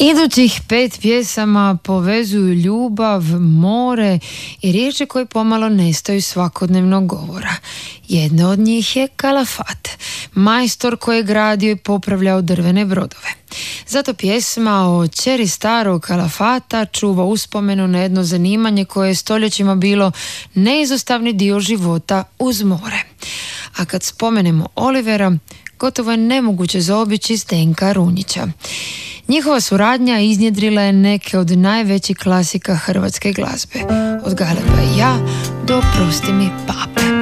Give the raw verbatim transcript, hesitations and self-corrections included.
Idućih pet pjesama povezuju ljubav, more i riječi koje pomalo nestaju svakodnevnog govora. Jedna od njih je Kalafat, majstor koji je gradio i popravljao drvene brodove. Zato pjesma o ćeri starog Kalafata čuva uspomenu na jedno zanimanje koje je stoljećima bilo neizostavni dio života uz more. A kad spomenemo Olivera, gotovo je nemoguće zaobići Zdenka Runjića. Njihova suradnja iznjedrila je neke od najvećih klasika hrvatske glazbe, od Galeba i ja do Prosti mi pape.